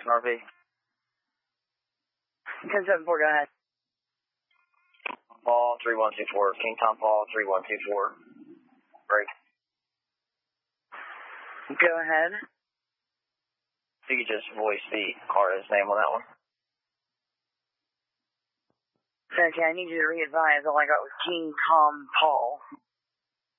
Jackson RV. 10-7-4, go ahead. Paul 3124, King Tom Paul 3124. Break. Go ahead. If you could just voice the artist's name on that one. Okay, I need you to re-advise. All I got was King Tom Paul.